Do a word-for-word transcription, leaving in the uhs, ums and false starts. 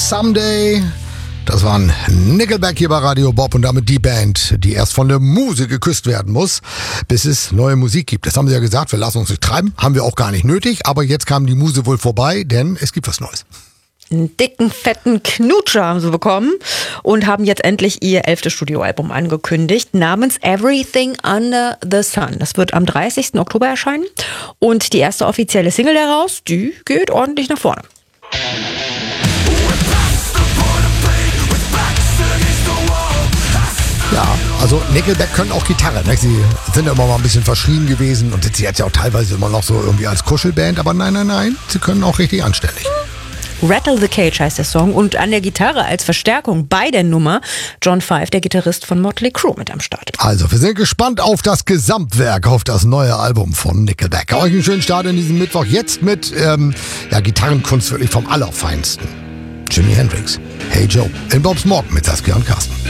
Someday. Das waren Nickelback hier bei Radio Bob und damit die Band, die erst von der Muse geküsst werden muss, bis es neue Musik gibt. Das haben sie ja gesagt, wir lassen uns nicht treiben, haben wir auch gar nicht nötig, aber jetzt kam die Muse wohl vorbei, denn es gibt was Neues. Einen dicken, fetten Knutscher haben sie bekommen und haben jetzt endlich ihr elftes Studioalbum angekündigt, namens Everything Under the Sun. Das wird am dreißigsten Oktober erscheinen und die erste offizielle Single daraus, die geht ordentlich nach vorne. Ja, also Nickelback können auch Gitarre, ne? Sie sind ja immer mal ein bisschen verschrien gewesen und sind sie jetzt ja auch teilweise immer noch so irgendwie als Kuschelband, aber nein, nein, nein, sie können auch richtig anständig. Rattle the Cage heißt der Song und an der Gitarre als Verstärkung bei der Nummer John Five, der Gitarrist von Motley Crue, mit am Start. Also, wir sind gespannt auf das Gesamtwerk, auf das neue Album von Nickelback. Euch einen schönen Start in diesem Mittwoch, jetzt mit ähm, ja, Gitarrenkunst wirklich vom Allerfeinsten. Jimi Hendrix, Hey Joe, in Bobs Morgen mit Saskia und Carsten.